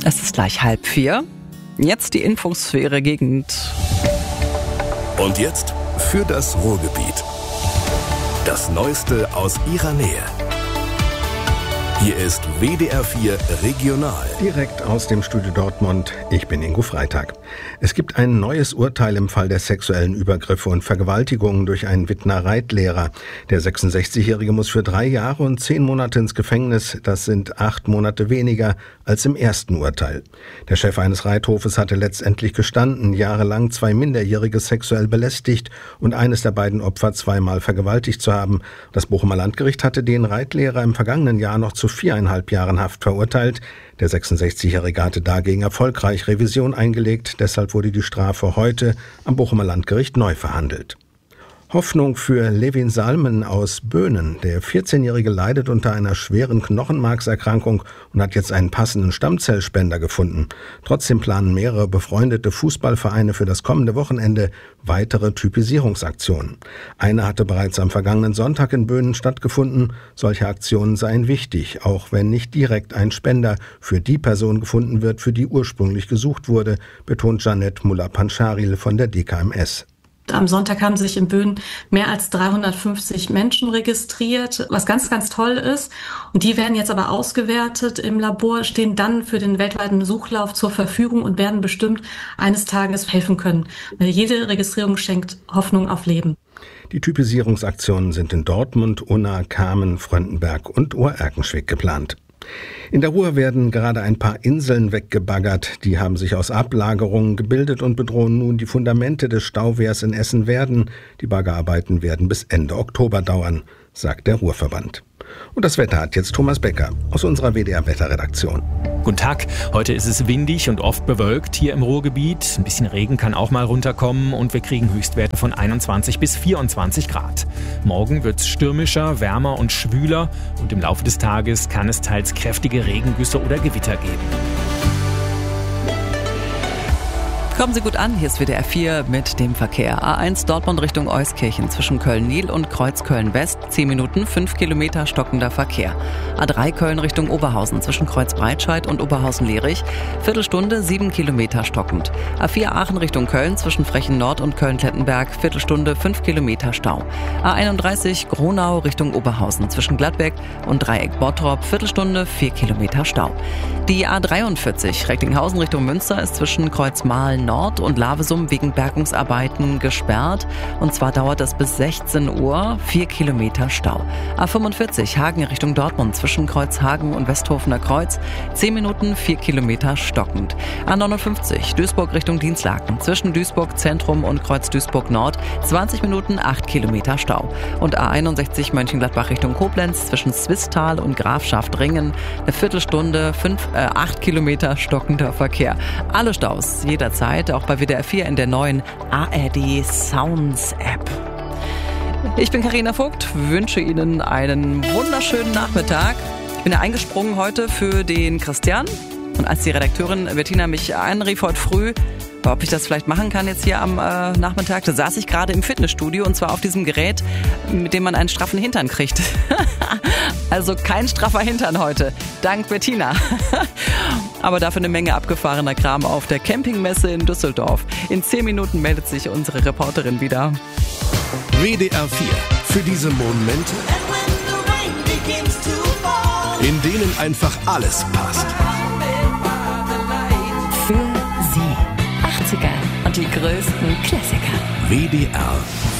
Es ist gleich 3:30. Jetzt die Infos für Ihre Gegend. Und jetzt für das Ruhrgebiet. Das Neueste aus Ihrer Nähe. Hier ist WDR 4 Regional. Direkt aus dem Studio Dortmund. Ich bin Ingo Freitag. Es gibt ein neues Urteil im Fall der sexuellen Übergriffe und Vergewaltigungen durch einen Wittner Reitlehrer. Der 66-Jährige muss für 3 Jahre und 10 Monate ins Gefängnis. Das sind 8 Monate weniger als im ersten Urteil. Der Chef eines Reithofes hatte letztendlich gestanden, jahrelang 2 Minderjährige sexuell belästigt und eines der beiden Opfer 2-mal vergewaltigt zu haben. Das Bochumer Landgericht hatte den Reitlehrer im vergangenen Jahr noch zu 4,5 Jahren Haft verurteilt. Der 66-Jährige hatte dagegen erfolgreich Revision eingelegt. Deshalb wurde die Strafe heute am Bochumer Landgericht neu verhandelt. Hoffnung für Levin Salmen aus Böhnen. Der 14-Jährige leidet unter einer schweren Knochenmarkserkrankung und hat jetzt einen passenden Stammzellspender gefunden. Trotzdem planen mehrere befreundete Fußballvereine für das kommende Wochenende weitere Typisierungsaktionen. Eine hatte bereits am vergangenen Sonntag in Böhnen stattgefunden. Solche Aktionen seien wichtig, auch wenn nicht direkt ein Spender für die Person gefunden wird, für die ursprünglich gesucht wurde, betont Janette Muller-Panscharil von der DKMS. Am Sonntag haben sich in Böhnen mehr als 350 Menschen registriert, was ganz, ganz toll ist. Und die werden jetzt aber ausgewertet im Labor, stehen dann für den weltweiten Suchlauf zur Verfügung und werden bestimmt eines Tages helfen können. Jede Registrierung schenkt Hoffnung auf Leben. Die Typisierungsaktionen sind in Dortmund, Unna, Kamen, Fröndenberg und Ohr-Erkenschwick geplant. In der Ruhr werden gerade ein paar Inseln weggebaggert. Die haben sich aus Ablagerungen gebildet und bedrohen nun die Fundamente des Stauwehrs in Essen-Werden. Die Baggerarbeiten werden bis Ende Oktober dauern, sagt der Ruhrverband. Und das Wetter hat jetzt Thomas Becker aus unserer WDR-Wetterredaktion. Guten Tag. Heute ist es windig und oft bewölkt hier im Ruhrgebiet. Ein bisschen Regen kann auch mal runterkommen und wir kriegen Höchstwerte von 21 bis 24 Grad. Morgen wird es stürmischer, wärmer und schwüler und im Laufe des Tages kann es teils kräftige Regengüsse oder Gewitter geben. Kommen Sie gut an, hier ist WDR 4 mit dem Verkehr. A1 Dortmund Richtung Euskirchen zwischen Köln-Nil und Kreuz Köln-West, 10 Minuten, 5 Kilometer stockender Verkehr. A3 Köln Richtung Oberhausen zwischen Kreuz Breitscheid und Oberhausen-Lierich, Viertelstunde, 7 Kilometer stockend. A4 Aachen Richtung Köln zwischen Frechen Nord und Köln-Klettenberg, Viertelstunde, 5 Kilometer Stau. A31 Gronau Richtung Oberhausen zwischen Gladbeck und Dreieck Bottrop, Viertelstunde, 4 Kilometer Stau. Die A43 Recklinghausen Richtung Münster ist zwischen Kreuz Mahlen Nord und Lavesum wegen Bergungsarbeiten gesperrt. Und zwar dauert das bis 16 Uhr, 4 Kilometer Stau. A45 Hagen Richtung Dortmund zwischen Kreuzhagen und Westhofener Kreuz, 10 Minuten, 4 Kilometer stockend. A59 Duisburg Richtung Dienstlaken zwischen Duisburg Zentrum und Kreuz Duisburg Nord, 20 Minuten, 8 Kilometer Stau. Und A61 Mönchengladbach Richtung Koblenz zwischen Swisttal und Grafschaft-Ringen, eine Viertelstunde, 8 Kilometer stockender Verkehr. Alle Staus jederzeit, auch bei WDR 4 in der neuen ARD Sounds App. Ich bin Carina Vogt, wünsche Ihnen einen wunderschönen Nachmittag. Ich bin ja eingesprungen heute für den Christian. Und als die Redakteurin Bettina mich anrief heute früh, ob ich das vielleicht machen kann jetzt hier am Nachmittag, da saß ich gerade im Fitnessstudio und zwar auf diesem Gerät, mit dem man einen straffen Hintern kriegt. Also kein straffer Hintern heute, dank Bettina. Aber dafür eine Menge abgefahrener Kram auf der Campingmesse in Düsseldorf. In 10 Minuten meldet sich unsere Reporterin wieder. WDR 4 für diese Momente, in denen einfach alles passt. Für Sie 80er und die größten Klassiker. WDR